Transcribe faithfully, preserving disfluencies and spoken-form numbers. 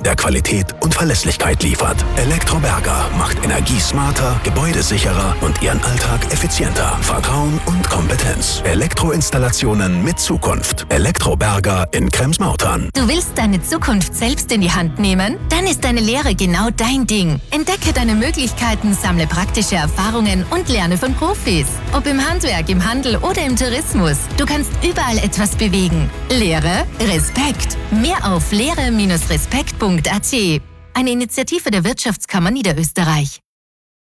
der Qualität und Verlässlichkeit liefert. Elektroberger macht Energie smarter, Gebäude sicherer und Ihren Alltag effizienter. Vertrauen und Kompetenz. Elektroinstallationen mit Zukunft. Elektroberger in Krems-Mautern. Du willst deine Zukunft selbst in die Hand nehmen? Dann ist deine Lehre genau dein Ding. Entdecke deine Möglichkeiten, sammle praktische Erfahrungen und lerne von Profis. Ob im Handwerk, im Handel oder im Tourismus. Du kannst überall etwas bewegen. Lehre Respekt. Mehr auf lehre Bindestrich respekt Punkt a t. Eine Initiative der Wirtschaftskammer Niederösterreich.